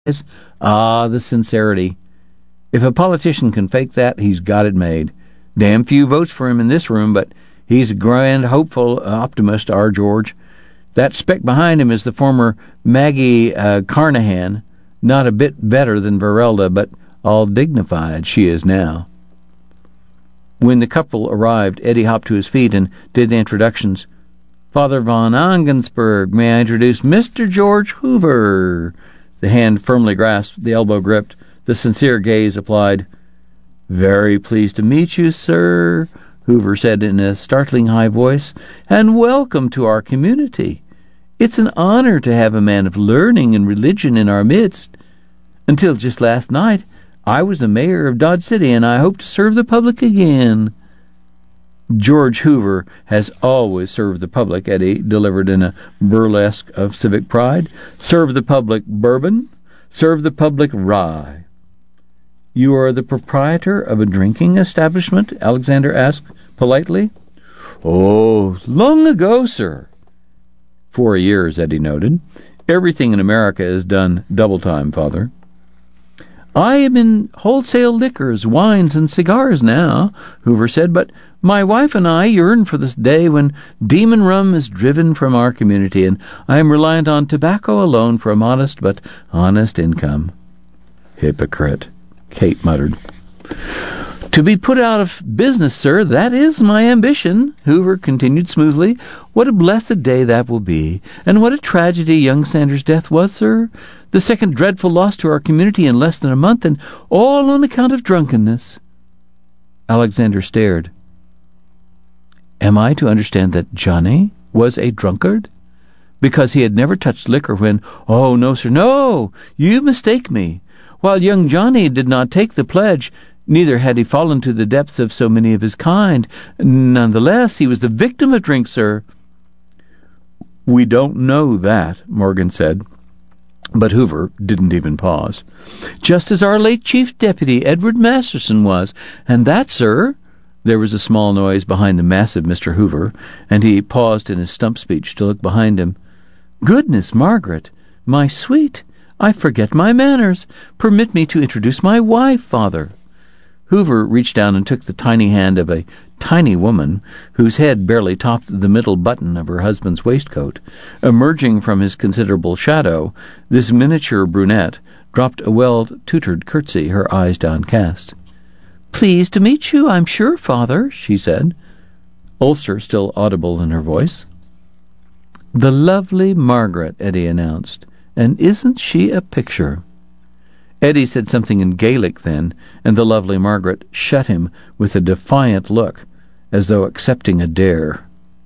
Ah, the sincerity. If a politician can fake that, he's got it made. Damn few votes for him in this room, but he's a grand, hopeful optimist, our George. That speck behind him is the former Maggie Carnahan, not a bit better than Verelda, but all dignified she is now. When the couple arrived, Eddie hopped to his feet and did the introductions. Father von Angensberg, may I introduce Mr. George Hoover? The hand firmly grasped, the elbow gripped, the sincere gaze applied. Very pleased to meet you, sir, Hoover said in a startling high voice, and welcome to our community. It's an honor to have a man of learning and religion in our midst. Until just last night, I was the mayor of Dodge City, and I hope to serve the public again. George Hoover has always served the public, Eddie delivered in a burlesque of civic pride. Serve the public bourbon, serve the public rye. You are the proprietor of a drinking establishment? Alexander asked politely. Oh, long ago, sir. 4 years, Eddie noted. Everything in America is done double time, Father. I am in wholesale liquors, wines, and cigars now, Hoover said, but my wife and I yearn for this day when demon rum is driven from our community, and I am reliant on tobacco alone for a modest but honest income. Hypocrite, Kate muttered. To be put out of business, sir, that is my ambition, Hoover continued smoothly. What a blessed day that will be, and what a tragedy young Sanders' death was, sir. The second dreadful loss to our community in less than a month, and all on account of drunkenness. Alexander stared. Am I to understand that Johnny was a drunkard? Because he had never touched liquor when... Oh, no, sir, no! You mistake me. While young Johnny did not take the pledge, neither had he fallen to the depths of so many of his kind. Nonetheless, he was the victim of drink, sir. We don't know that, Morgan said. But Hoover didn't even pause. Just as our late Chief Deputy, Edward Masterson, was. And that, sir... There was a small noise behind the massive Mr. Hoover, and he paused in his stump speech to look behind him. Goodness, Margaret, my sweet, I forget my manners. Permit me to introduce my wife, Father. Hoover reached down and took the tiny hand of a tiny woman whose head barely topped the middle button of her husband's waistcoat. Emerging from his considerable shadow, this miniature brunette dropped a well-tutored curtsy, her eyes downcast. Pleased to meet you, I'm sure, Father, she said, Ulster still audible in her voice. The lovely Margaret, Eddie announced, and isn't she a picture? Eddie said something in Gaelic then, and the lovely Margaret shut him with a defiant look, as though accepting a dare.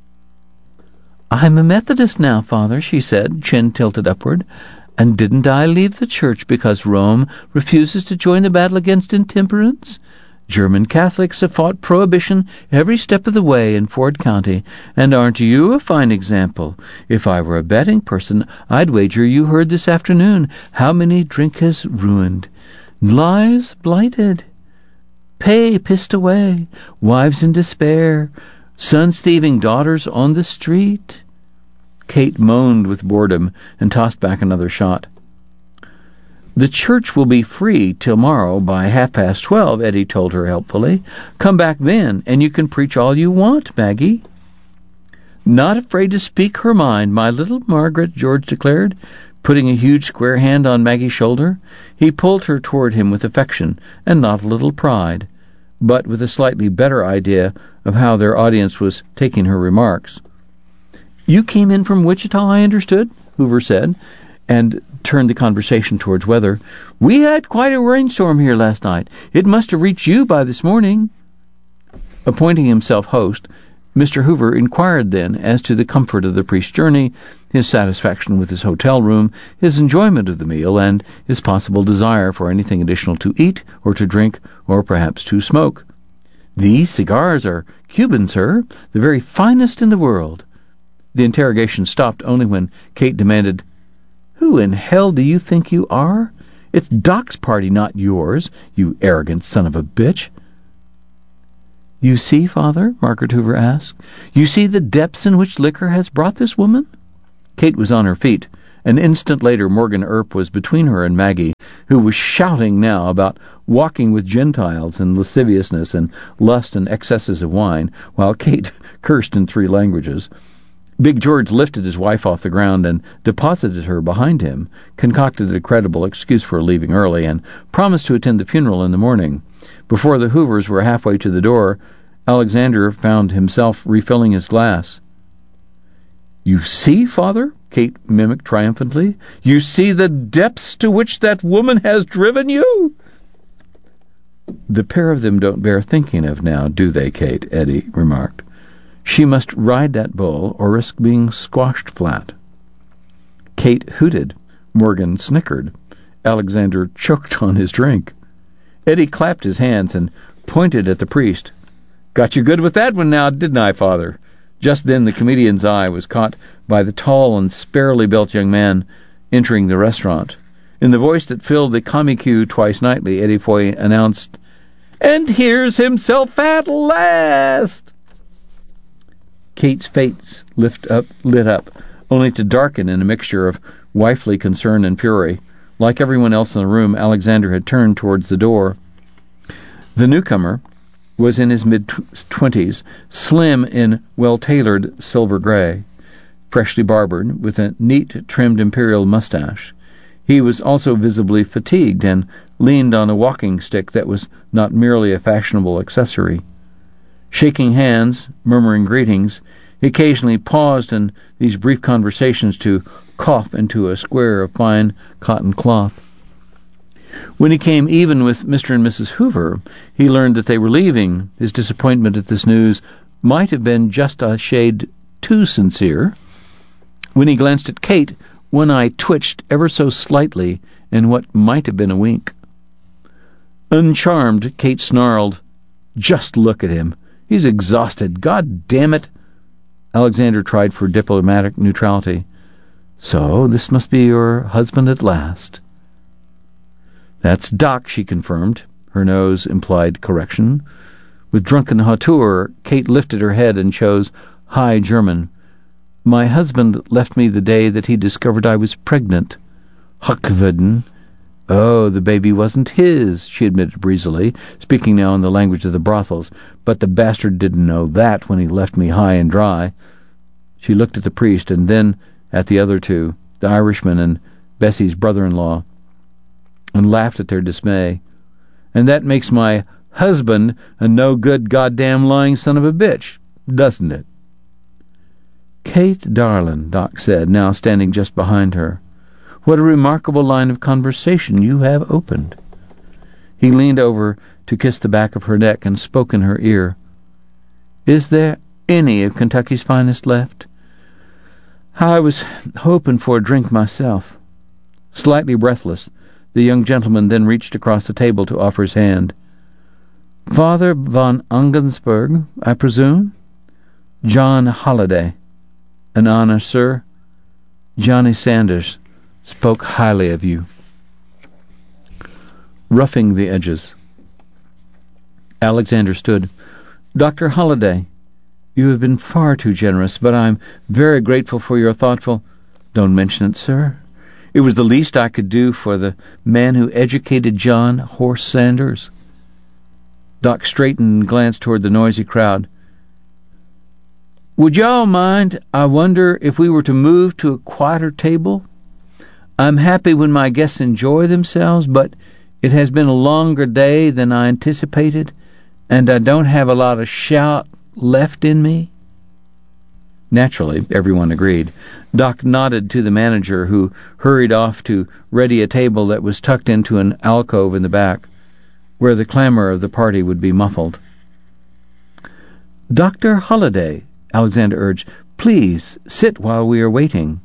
I'm a Methodist now, Father, she said, chin tilted upward, and didn't I leave the church because Rome refuses to join the battle against intemperance? German Catholics have fought prohibition every step of the way in Ford County, and aren't you a fine example? If I were a betting person, I'd wager you heard this afternoon how many drink has ruined. Lives blighted, pay pissed away, wives in despair, sons thieving daughters on the street. Kate moaned with boredom and tossed back another shot. The church will be free tomorrow by 12:30, Eddie told her helpfully. Come back then, and you can preach all you want, Maggie. Not afraid to speak her mind, my little Margaret, George declared, putting a huge square hand on Maggie's shoulder. He pulled her toward him with affection and not a little pride, but with a slightly better idea of how their audience was taking her remarks. You came in from Wichita, I understood, Hoover said, and turned the conversation towards weather. We had quite a rainstorm here last night. It must have reached you by this morning. Appointing himself host, Mr. Hoover inquired then as to the comfort of the priest's journey, his satisfaction with his hotel room, his enjoyment of the meal, and his possible desire for anything additional to eat or to drink or perhaps to smoke. These cigars are Cuban, sir, the very finest in the world. The interrogation stopped only when Kate demanded, Who in hell do you think you are? It's Doc's party, not yours, you arrogant son of a bitch. You see, Father, Margaret Hoover asked, you see the depths in which liquor has brought this woman? Kate was on her feet, An instant later, Morgan Earp was between her and Maggie, who was shouting now about walking with Gentiles and lasciviousness and lust and excesses of wine, while Kate cursed in 3 languages. Big George lifted his wife off the ground and deposited her behind him, concocted a credible excuse for leaving early, and promised to attend the funeral in the morning. Before the Hoovers were halfway to the door, Alexander found himself refilling his glass. "You see, Father?" Kate mimicked triumphantly. "You see the depths to which that woman has driven you?" "The pair of them don't bear thinking of now, do they, Kate?" Eddie remarked. "She must ride that bull or risk being squashed flat." Kate hooted. Morgan snickered. Alexander choked on his drink. Eddie clapped his hands and pointed at the priest. "Got you good with that one now, didn't I, Father?" Just then the comedian's eye was caught by the tall and sparely built young man entering the restaurant. In the voice that filled the comique twice nightly, Eddie Foy announced, "And here's himself at last!" Kate's face lit up, only to darken in a mixture of wifely concern and fury. Like everyone else in the room, Alexander had turned towards the door. The newcomer was in his mid-20s, slim in well-tailored silver gray, freshly barbered, with a neat, trimmed imperial mustache. He was also visibly fatigued and leaned on a walking stick that was not merely a fashionable accessory. Shaking hands, murmuring greetings, he occasionally paused in these brief conversations to cough into a square of fine cotton cloth. When he came even with Mr. and Mrs. Hoover, he learned that they were leaving. His disappointment at this news might have been just a shade too sincere. When he glanced at Kate, one eye twitched ever so slightly in what might have been a wink. Uncharmed, Kate snarled, "Just look at him. He's exhausted. God damn it." Alexander tried for diplomatic neutrality. "So this must be your husband at last." "That's Doc," she confirmed. Her nose implied correction. With drunken hauteur, Kate lifted her head and chose High German. "My husband left me the day that he discovered I was pregnant. Huckveden." "Oh, the baby wasn't his," she admitted breezily, speaking now in the language of the brothels. "But the bastard didn't know that when he left me high and dry." She looked at the priest and then at the other two, the Irishman and Bessie's brother-in-law, and laughed at their dismay. "And that makes my husband a no-good goddamn lying son of a bitch, doesn't it?" "Kate, darling," Doc said, now standing just behind her, "what a remarkable line of conversation you have opened." He leaned over to kiss the back of her neck and spoke in her ear. "Is there any of Kentucky's finest left? I was hoping for a drink myself." Slightly breathless, the young gentleman then reached across the table to offer his hand. "Father von Ungensberg, I presume?" "John Holliday." "An honor, sir. Johnny Sanders spoke highly of you." Roughing the edges. Alexander stood. "Dr. Holliday, you have been far too generous, but I'm very grateful for your thoughtful—" "Don't mention it, sir. It was the least I could do for the man who educated John Horse Sanders." Doc straightened and glanced toward the noisy crowd. "Would y'all mind, I wonder, if we were to move to a quieter table? I'm happy when my guests enjoy themselves, but it has been a longer day than I anticipated, and I don't have a lot of shout left in me." Naturally, everyone agreed. Doc nodded to the manager, who hurried off to ready a table that was tucked into an alcove in the back, where the clamor of the party would be muffled. "Dr. Holliday," Alexander urged, "please sit while we are waiting."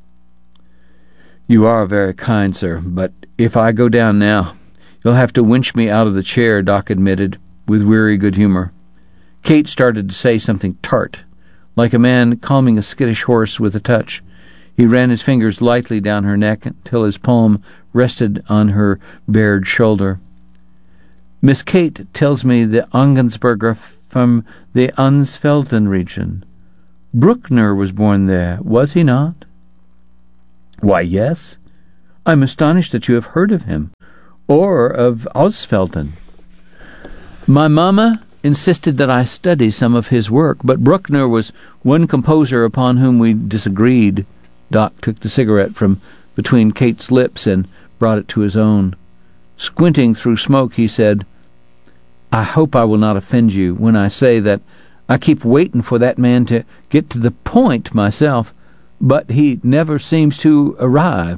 "You are very kind, sir, but if I go down now, you'll have to winch me out of the chair," Doc admitted, with weary good humor. Kate started to say something tart, like a man calming a skittish horse with a touch. He ran his fingers lightly down her neck until his palm rested on her bared shoulder. "Miss Kate tells me the Ungensberg are from the Unsfelden region. Bruckner was born there, was he not?" Why, yes. I'm astonished that you have heard of him, or of Osfelten. My mamma insisted that I study some of his work, but Bruckner was one composer upon whom we disagreed. Doc took the cigarette from between Kate's lips and brought it to his own. Squinting through smoke, he said, I hope I will not offend you when I say that I keep waiting for that man to get to the point myself, but he never seems to arrive.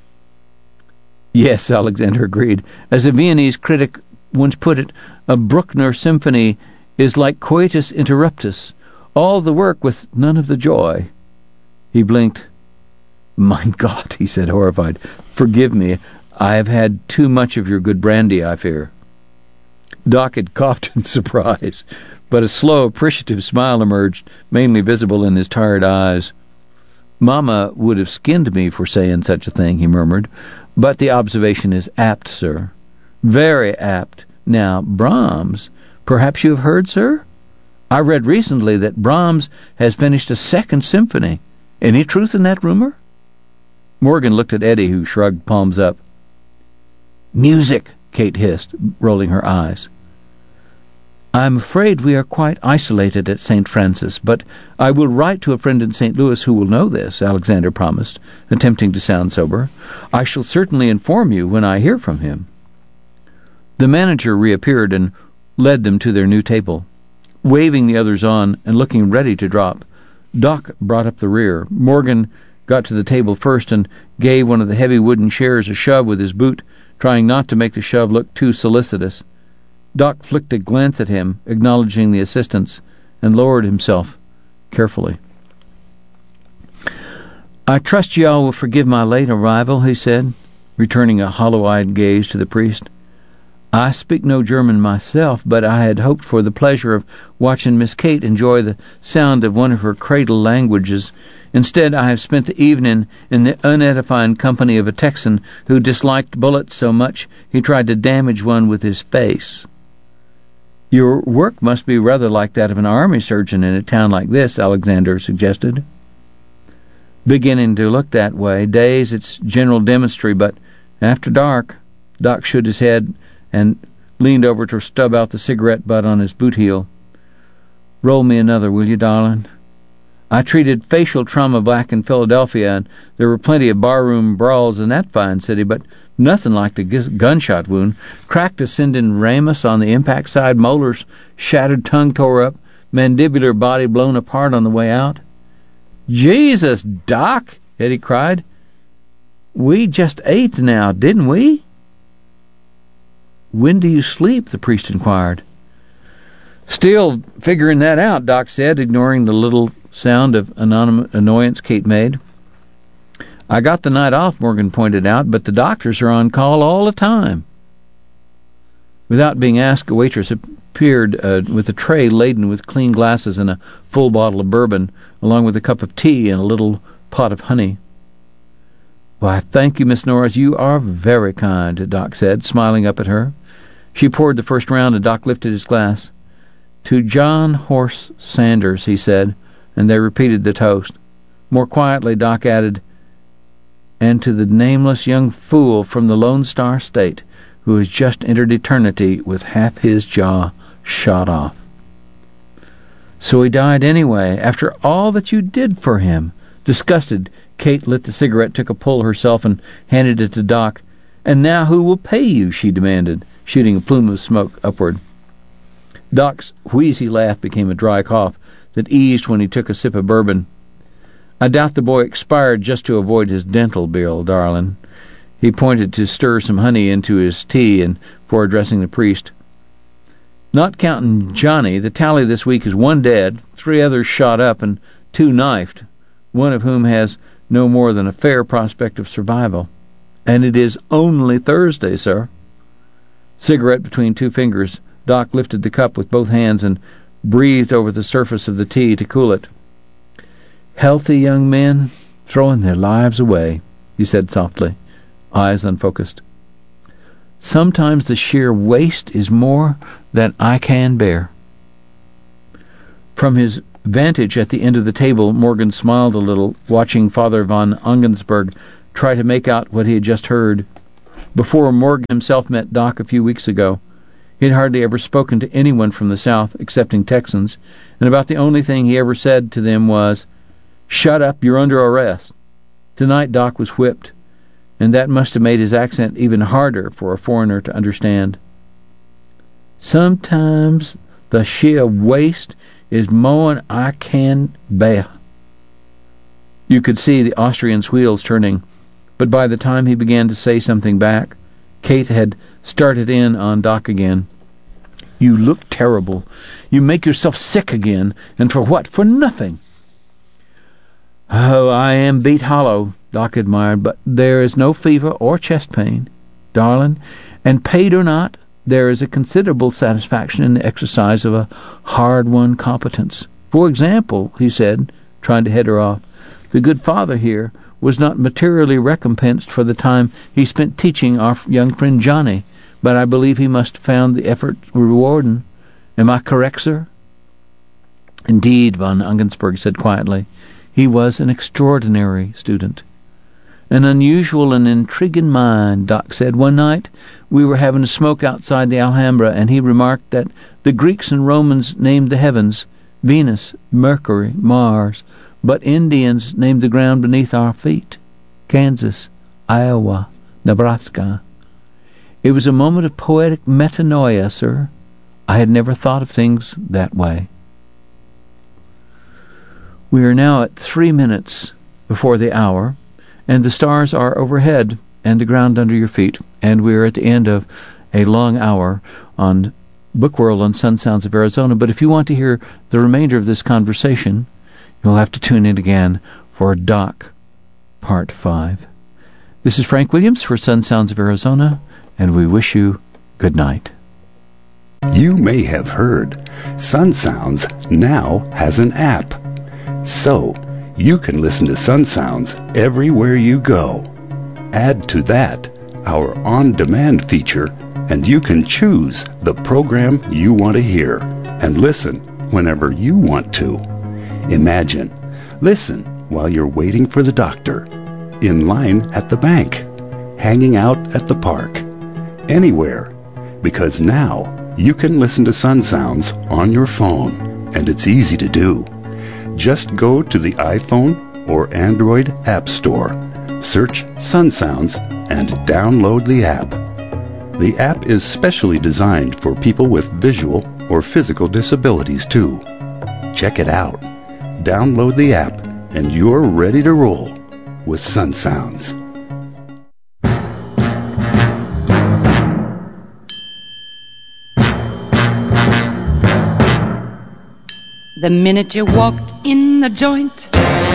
Yes, Alexander agreed. As a Viennese critic once put it, a Bruckner symphony is like coitus interruptus, all the work with none of the joy. He blinked. Mein Gott, he said, horrified. Forgive me. I have had too much of your good brandy, I fear. Doc had coughed in surprise, but a slow, appreciative smile emerged, mainly visible in his tired eyes. Mamma would have skinned me for saying such a thing, he murmured, but the observation is apt, sir. Very apt. Now, Brahms, perhaps you have heard, sir? I read recently that Brahms has finished a second symphony. Any truth in that rumor? Morgan looked at Eddie, who shrugged, palms up. Music, Kate hissed, rolling her eyes. I'm afraid we are quite isolated at St. Francis, but I will write to a friend in St. Louis who will know this, Alexander promised, attempting to sound sober. I shall certainly inform you when I hear from him. The manager reappeared and led them to their new table. Waving the others on and looking ready to drop, Doc brought up the rear. Morgan got to the table first and gave one of the heavy wooden chairs a shove with his boot, trying not to make the shove look too solicitous. Doc flicked a glance at him, acknowledging the assistance, and lowered himself carefully. I trust you all will forgive my late arrival, he said, returning a hollow-eyed gaze to the priest. I speak no German myself, but I had hoped for the pleasure of watching Miss Kate enjoy the sound of one of her cradle languages. Instead, I have spent the evening in the unedifying company of a Texan who disliked bullets so much he tried to damage one with his face. Your work must be rather like that of an army surgeon in a town like this, Alexander suggested. Beginning to look that way. Days it's general dentistry, but after dark. Doc shook his head and leaned over to stub out the cigarette butt on his boot heel. Roll me another, will you, darling? I treated facial trauma back in Philadelphia, and there were plenty of barroom brawls in that fine city, but nothing like the gunshot wound. Cracked ascending ramus on the impact side, molars shattered, tongue tore up, mandibular body blown apart on the way out. Jesus, Doc, Eddie cried. We just ate now, didn't we? When do you sleep? The priest inquired. Still figuring that out, Doc said, ignoring the little sound of annoyance Kate made. I got the night off, Morgan pointed out, but the doctors are on call all the time. Without being asked, a waitress appeared with a tray laden with clean glasses and a full bottle of bourbon, along with a cup of tea and a little pot of honey. Why, thank you, Miss Norris. You are very kind, Doc said, smiling up at her. She poured the first round, and Doc lifted his glass. To John Horse Sanders, he said, and they repeated the toast. More quietly, Doc added, and to the nameless young fool from the Lone Star State who has just entered eternity with half his jaw shot off. So he died anyway, after all that you did for him. Disgusted, Kate lit the cigarette, took a pull herself, and handed it to Doc. And now who will pay you? She demanded, shooting a plume of smoke upward. Doc's wheezy laugh became a dry cough that eased when he took a sip of bourbon. I doubt the boy expired just to avoid his dental bill, darling. He pointed to stir some honey into his tea and before addressing the priest. Not counting Johnny, the tally this week is 1 dead, 3 others shot up, and 2 knifed, one of whom has no more than a fair prospect of survival. And it is only Thursday, sir. Cigarette between 2 fingers, Doc lifted the cup with both hands and breathed over the surface of the tea to cool it. Healthy young men throwing their lives away, he said softly, eyes unfocused. Sometimes the sheer waste is more than I can bear. From his vantage at the end of the table, Morgan smiled a little, watching Father von Ungensberg try to make out what he had just heard. Before Morgan himself met Doc a few weeks ago, he had hardly ever spoken to anyone from the South, excepting Texans, and about the only thing he ever said to them was, "Shut up, you're under arrest." Tonight Doc was whipped, and that must have made his accent even harder for a foreigner to understand. "Sometimes the sheer waste is more'n I can bear." You could see the Austrian's wheels turning, but by the time he began to say something back, Kate had started in on Doc again. "You look terrible. You make yourself sick again. And for what? For nothing." "Oh, I am beat hollow," Doc admired, "but there is no fever or chest pain, darling, and paid or not, there is a considerable satisfaction in the exercise of a hard-won competence. For example," he said, trying to head her off, "the good father here was not materially recompensed for the time he spent teaching our young friend Johnny, but I believe he must have found the effort rewarding. Am I correct, sir?" "Indeed," von Ungensberg said quietly. "He was an extraordinary student." "An unusual and intriguing mind," Doc said. "One night we were having a smoke outside the Alhambra, and he remarked that the Greeks and Romans named the heavens Venus, Mercury, Mars, but Indians named the ground beneath our feet Kansas, Iowa, Nebraska. It was a moment of poetic metanoia, sir. I had never thought of things that way." We are now at 3 minutes before the hour, and the stars are overhead and the ground under your feet, and we are at the end of a long hour on Book World on Sun Sounds of Arizona. But if you want to hear the remainder of this conversation, you'll have to tune in again for Doc Part 5. This is Frank Williams for Sun Sounds of Arizona, and we wish you good night. You may have heard Sun Sounds now has an app. So, you can listen to Sun Sounds everywhere you go. Add to that our on-demand feature, and you can choose the program you want to hear and listen whenever you want to. Imagine, listen while you're waiting for the doctor, in line at the bank, hanging out at the park, anywhere, because now you can listen to Sun Sounds on your phone, and it's easy to do. Just go to the iPhone or Android App Store, search Sun Sounds, and download the app. The app is specially designed for people with visual or physical disabilities, too. Check it out. Download the app, and you're ready to roll with Sun Sounds. The minute you walked in the joint,